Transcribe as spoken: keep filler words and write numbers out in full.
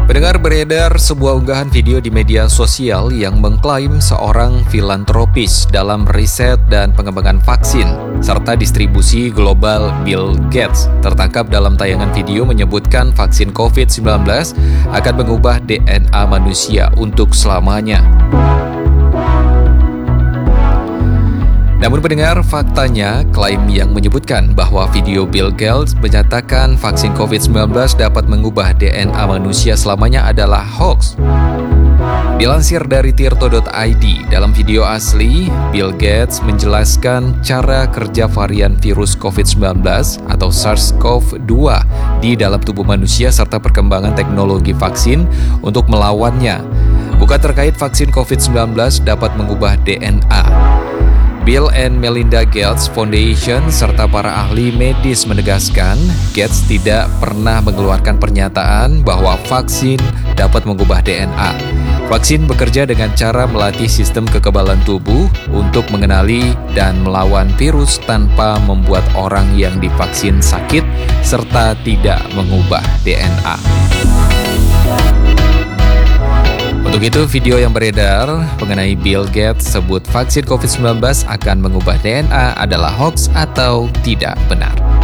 Pendengar, beredar sebuah unggahan video di media sosial yang mengklaim seorang filantropis dalam riset dan pengembangan vaksin serta distribusi global Bill Gates tertangkap dalam tayangan video menyebutkan vaksin covid sembilan belas akan mengubah D N A manusia untuk selamanya. Namun pendengar, faktanya klaim yang menyebutkan bahwa video Bill Gates menyatakan vaksin covid sembilan belas dapat mengubah D N A manusia selamanya adalah hoax. Dilansir dari tirto dot i d, dalam video asli, Bill Gates menjelaskan cara kerja varian virus covid sembilan belas atau SARS-CoV dua di dalam tubuh manusia serta perkembangan teknologi vaksin untuk melawannya. Bukan terkait vaksin covid sembilan belas dapat mengubah D N A. Bill and Melinda Gates Foundation serta para ahli medis menegaskan Gates tidak pernah mengeluarkan pernyataan bahwa vaksin dapat mengubah D N A. Vaksin bekerja dengan cara melatih sistem kekebalan tubuh untuk mengenali dan melawan virus tanpa membuat orang yang divaksin sakit serta tidak mengubah D N A. Untuk itu, video yang beredar mengenai Bill Gates sebut vaksin covid sembilan belas akan mengubah D N A adalah hoax atau tidak benar.